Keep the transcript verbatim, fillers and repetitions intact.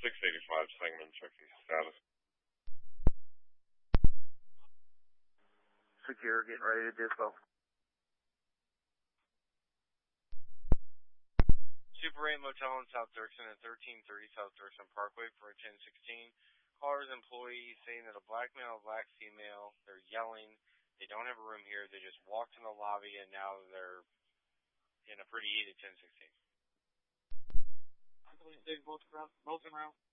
six eighty-five Sangamon checking status. Secure, getting ready to dispo. Super eight Motel in South Dirksen at thirteen thirty South Dirksen Parkway for a ten sixteen. Caller's employee saying that a black male, black female, they're yelling. They don't have a room here. They just walked in the lobby and now they're in a pretty heated ten sixteen. I believe they both around, both around.